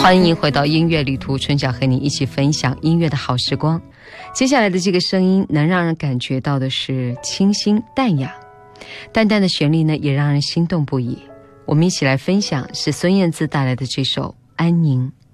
欢迎回到音乐旅途，春晓和你一起分享音乐的好时光。接下来的这个声音能让人感觉到的是清新淡雅，淡淡的旋律呢也让人心动不已。我们一起来分享是孙燕姿带来的这首《安宁》。